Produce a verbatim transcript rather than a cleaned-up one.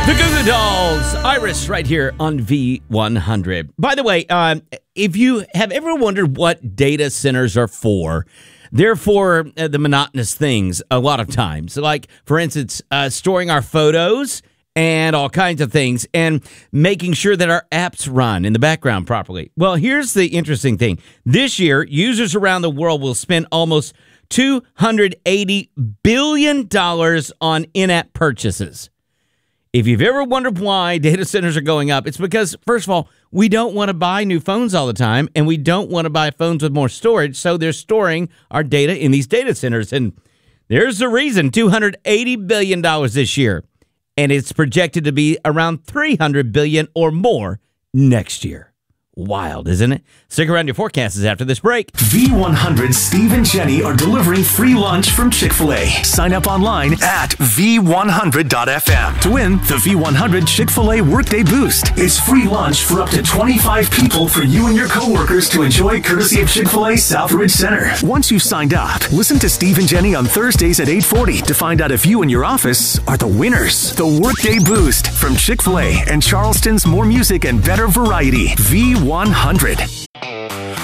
The Goo Goo Dolls, Iris, right here on V one hundred. By the way, um, if you have ever wondered what data centers are for, they're for uh, the monotonous things a lot of times. Like, for instance, uh, storing our photos and all kinds of things and making sure that our apps run in the background properly. Well, here's the interesting thing. This year, users around the world will spend almost two hundred eighty billion dollars on in-app purchases. If you've ever wondered why data centers are going up, it's because, first of all, we don't want to buy new phones all the time, and we don't want to buy phones with more storage, so they're storing our data in these data centers. And there's the reason, two hundred eighty billion dollars this year, and it's projected to be around three hundred billion dollars or more next year. Wild, isn't it? Stick around, your forecast is after this break. V one hundred Steve and Jenny are delivering free lunch from Chick-fil-A. Sign up online at V one hundred dot F M to win the V one hundred Chick-fil-A Workday Boost. It's free lunch for up to twenty-five people for you and your coworkers to enjoy, courtesy of Chick-fil-A Southridge Center. Once you've signed up, listen to Steve and Jenny on Thursdays at eight forty to find out if you and your office are the winners. The Workday Boost from Chick-fil-A and Charleston's more music and better variety. V one hundred.